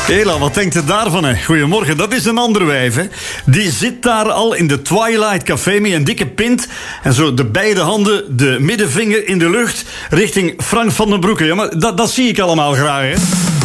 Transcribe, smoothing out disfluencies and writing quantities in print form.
Hela, wat denkt u daarvan? Hè? Goedemorgen, dat is een andere wijf. Hè? Die zit daar al in de Twilight Café met een dikke pint. En zo de beide handen, de middenvinger in de lucht, richting Frank van den Broeke. Ja, maar dat zie ik allemaal graag, hè?